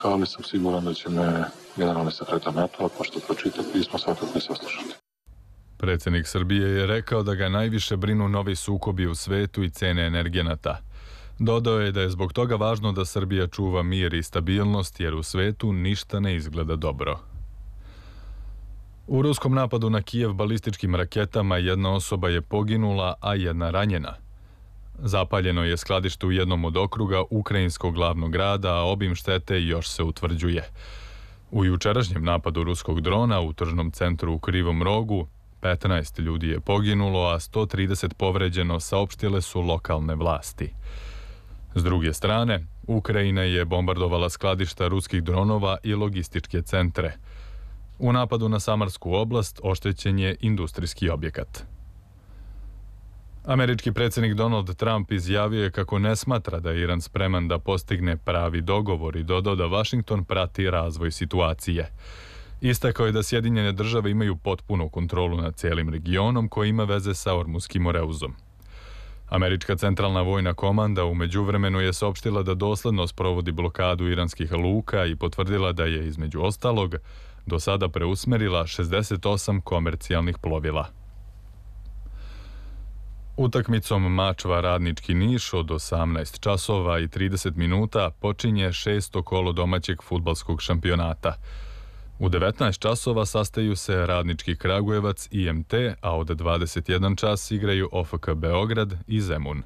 Ali sam siguran da će me generalni sekretar NATO-a, pošto pročita pismo, svakako i saslušati. Predsjednik Srbije je rekao da ga najviše brinu novi sukobi u svetu i cene energenata. Dodao je da je zbog toga važno da Srbija čuva mir i stabilnost, jer u svetu ništa ne izgleda dobro. U ruskom napadu na Kijev balističkim raketama jedna osoba je poginula, a jedna ranjena. Zapaljeno je skladište u jednom od okruga ukrajinskog glavnog grada, a obim štete još se utvrđuje. U jučerašnjem napadu ruskog drona u tržnom centru u Krivom Rogu 15 ljudi je poginulo, a 130 povređeno, saopštile su lokalne vlasti. S druge strane, Ukrajina je bombardovala skladišta ruskih dronova i logističke centre. U napadu na Samarsku oblast oštećen je industrijski objekat. Američki predsjednik Donald Trump izjavio je kako ne smatra da je Iran spreman da postigne pravi dogovor i dodao da Vašington prati razvoj situacije. Istakao je da Sjedinjene države imaju potpunu kontrolu nad cijelim regionom koji ima veze sa Ormuskim oreuzom. Američka centralna vojna komanda u međuvremenu je saopštila da dosledno sprovodi blokadu iranskih luka i potvrdila da je, između ostalog, do sada preusmerila 68 komercijalnih plovila. Utakmicom Mačva Radnički Niš od 18 časova i 30 minuta počinje 6. kolo domaćeg fudbalskog šampionata. U 19 časova sastaju se Radnički Kragujevac i IMT, a od 21 čas igraju OFK Beograd i Zemun.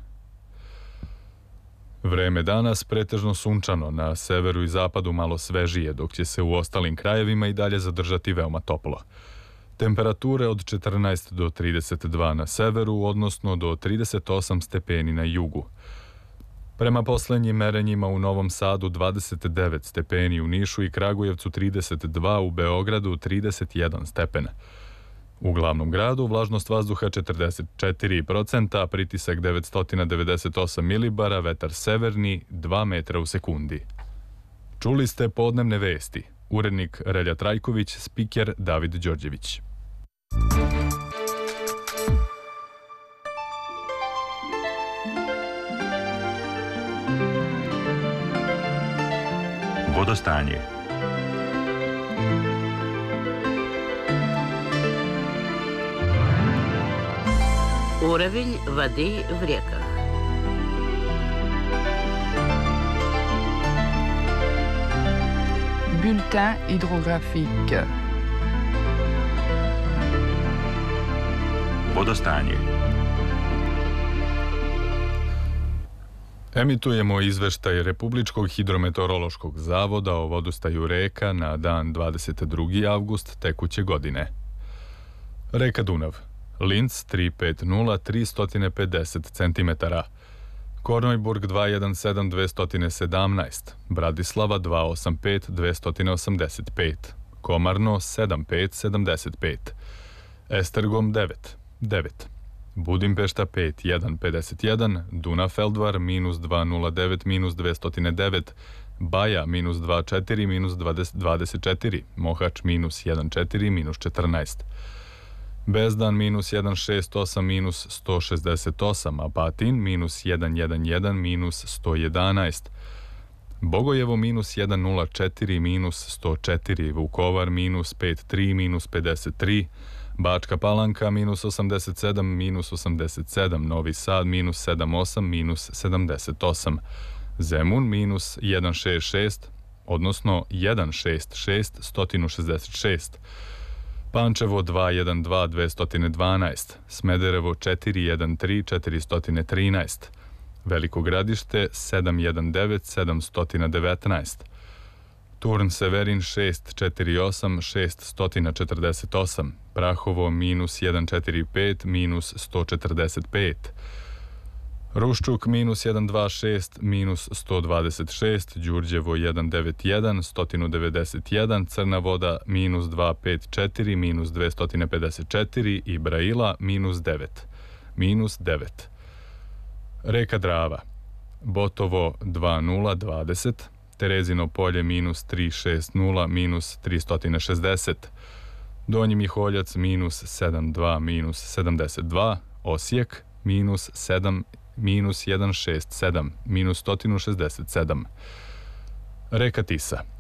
Vreme danas pretežno sunčano, na severu i zapadu malo svežije, dok će se u ostalim krajevima i dalje zadržati veoma toplo. Temperature od 14 do 32 na severu, odnosno do 38 stepeni na jugu. Prema poslednjim merenjima u Novom Sadu 29 stepeni, u Nišu i Kragujevcu 32, u Beogradu 31 stepena. U glavnom gradu vlažnost vazduha 44%, pritisak 998 milibara, vetar severni 2 metra u sekundi. Čuli ste podnevne vesti. Urednik Relja Trajković, spiker David Đorđević. Vodostanje. Уровень воды в реках. Bulletin hydrographique. Vodostanje. Emitujemo izveštaj Republičkog hidrometeorološkog zavoda o vodostaju reka na dan 22. avgust tekuće godine. Reka Dunav. Linz 350 350 cm. Kornojburg 217 217, Bratislava 285 285, Komarno 75 75, Estergom 9 9, Budimpešta 51 51, Dunafeldvar minus 209 minus 209, Baja minus 24 minus 24, Mohač minus 14 minus 14, Bezdan minus 168 minus 168, Apatin minus 111 minus 111, Bogojevo minus 104 minus 104, Vukovar minus 53 minus 53, Bačka Palanka minus 87 minus 87, Novi Sad minus 78 minus 78, Zemun minus 166, odnosno 166 166, Pančevo 212 212, Smederevo 413 413, Veliko Gradište 719 719, Turn Severin 648 648, Prahovo minus 145 minus 145, Ruščuk minus 126 minus 126, Đurđevo 191 191, Crna Voda minus 254 minus 254 i Braila minus 9. Reka Drava. Botovo 2020, Terezino polje minus 360 minus 360, Donji Miholjac minus 72 minus 72, Osijek minus 7 minus 167 minus 167. Reka Tisa.